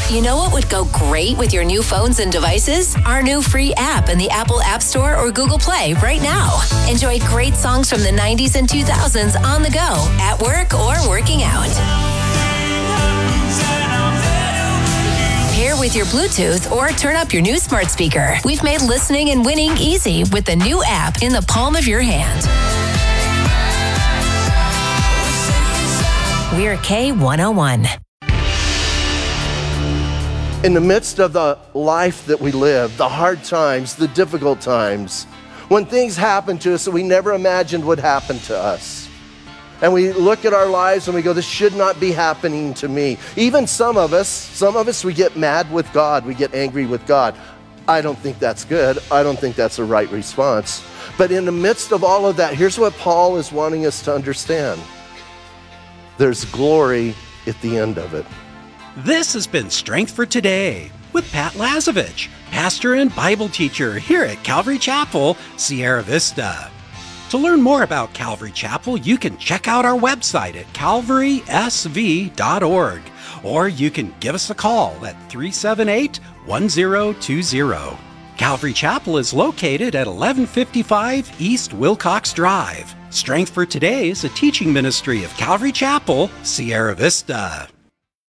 You know what would go great with your new phones and devices? Our new free app in the Apple App Store or Google Play right now. Enjoy great songs from the 90s and 2000s on the go, at work, or working out. Pair with your Bluetooth or turn up your new smart speaker. We've made listening and winning easy with the new app in the palm of your hand. We're K101. In the midst of the life that we live, the hard times, the difficult times, when things happen to us that we never imagined would happen to us, and we look at our lives and we go, this should not be happening to me. Even some of us, we get mad with God, we get angry with God. I don't think that's good. I don't think that's the right response. But in the midst of all of that, here's what Paul is wanting us to understand. There's glory at the end of it. This has been Strength for Today with Pat Lazovich, pastor and Bible teacher here at Calvary Chapel, Sierra Vista. To learn more about Calvary Chapel, you can check out our website at calvarysv.org, or you can give us a call at 378-1020. Calvary Chapel is located at 1155 East Wilcox Drive. Strength for Today is a teaching ministry of Calvary Chapel, Sierra Vista.